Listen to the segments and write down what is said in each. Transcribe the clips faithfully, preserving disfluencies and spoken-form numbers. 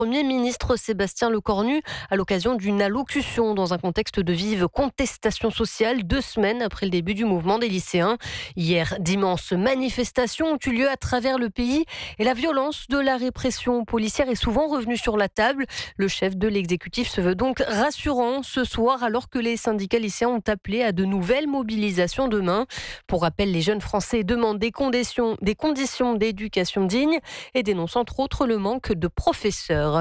Premier ministre Sébastien Lecornu à l'occasion d'une allocution dans un contexte de vive contestation sociale, deux semaines après le début du mouvement des lycéens. Hier, d'immenses manifestations ont eu lieu à travers le pays et la violence de la répression policière est souvent revenue sur la table. Le chef de l'exécutif se veut donc rassurant ce soir alors que les syndicats lycéens ont appelé à de nouvelles mobilisations demain. Pour rappel, les jeunes Français demandent des conditions, des conditions d'éducation dignes et dénoncent entre autres le manque de professeurs.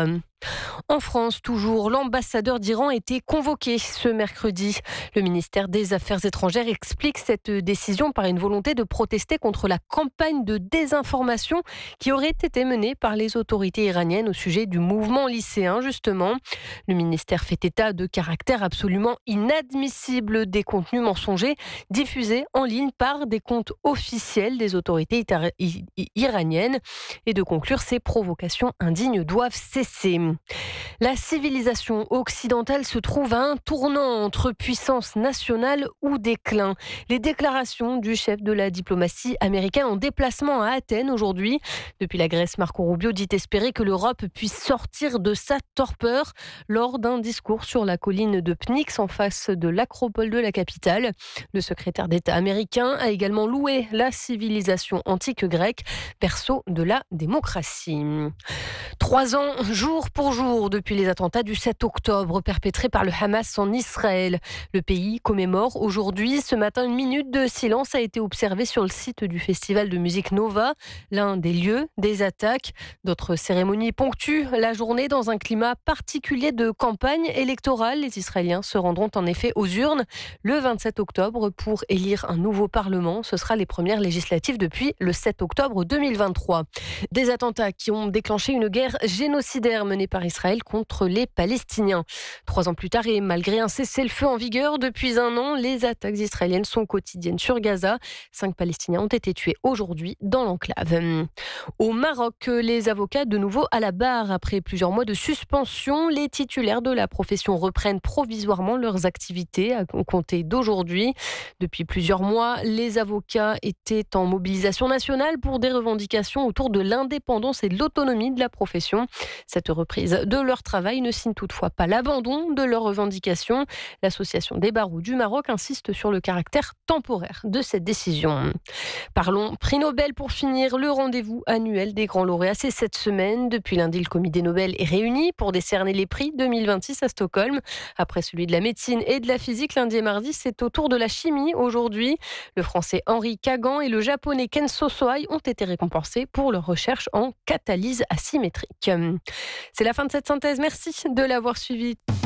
En France, toujours, l'ambassadeur d'Iran a été convoqué ce mercredi. Le ministère des Affaires étrangères explique cette décision par une volonté de protester contre la campagne de désinformation qui aurait été menée par les autorités iraniennes au sujet du mouvement lycéen, justement. Le ministère fait état de caractère absolument inadmissible des contenus mensongers diffusés en ligne par des comptes officiels des autorités iraniennes et de conclure ces provocations indignes doivent cesser. La civilisation occidentale se trouve à un tournant entre puissance nationale ou déclin. Les déclarations du chef de la diplomatie américaine en déplacement à Athènes aujourd'hui. Depuis la Grèce, Marco Rubio dit espérer que l'Europe puisse sortir de sa torpeur lors d'un discours sur la colline de Pnyx en face de l'acropole de la capitale. Le secrétaire d'État américain a également loué la civilisation antique grecque, berceau de la démocratie. Trois ans, jour pour jour, depuis les attentats du sept octobre perpétrés par le Hamas en Israël. Le pays commémore aujourd'hui. Ce matin, une minute de silence a été observée sur le site du festival de musique Nova, l'un des lieux des attaques. D'autres cérémonies ponctuent la journée dans un climat particulier de campagne électorale. Les Israéliens se rendront en effet aux urnes le vingt-sept octobre pour élire un nouveau parlement. Ce sera les premières législatives depuis le sept octobre deux mille vingt-trois. Des attentats qui ont déclenché une guerre génocidaire menée par Israël contre les Palestiniens. Trois ans plus tard et malgré un cessez-le-feu en vigueur depuis un an, les attaques israéliennes sont quotidiennes sur Gaza. Cinq Palestiniens ont été tués aujourd'hui dans l'enclave. Au Maroc, les avocats de nouveau à la barre. Après plusieurs mois de suspension, les titulaires de la profession reprennent provisoirement leurs activités à compter d'aujourd'hui. Depuis plusieurs mois, les avocats étaient en mobilisation nationale pour des revendications autour de l'indépendance et de l'autonomie de la profession. Cette reprise de leur travail ne signe toutefois pas l'abandon de leurs revendications. L'association des barreaux du Maroc insiste sur le caractère temporaire de cette décision. Parlons prix Nobel pour finir. Le rendez-vous annuel des grands lauréats, c'est cette semaine. Depuis lundi, le comité Nobel est réuni pour décerner les prix deux mille vingt-six à Stockholm. Après celui de la médecine et de la physique lundi et mardi, c'est au tour de la chimie aujourd'hui. Le français Henri Kagan et le japonais Kenso Soai ont été récompensés pour leur recherche en catalyse asymétrique. C'est la fin de cette synthèse. Merci de l'avoir suivi.